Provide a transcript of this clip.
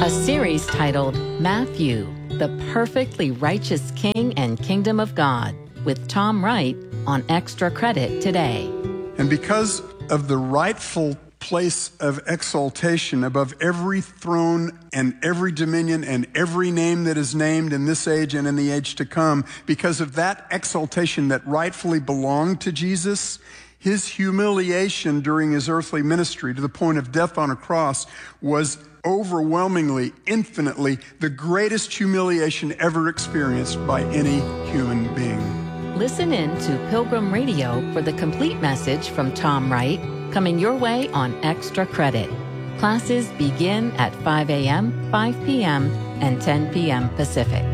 A series titled Matthew, the Perfectly Righteous King and Kingdom of God, with Tom Wright on Extra Credit today. And because of the rightful place of exaltation above every throne and every dominion and every name that is named in this age and in the age to come, because of that exaltation that rightfully belonged to Jesus, his humiliation during his earthly ministry to the point of death on a cross was overwhelmingly, infinitely the greatest humiliation ever experienced by any human being. Listen in to Pilgrim Radio for the complete message from Tom Wright, coming your way on Extra Credit. Classes begin at 5 a.m., 5 p.m., and 10 p.m. Pacific.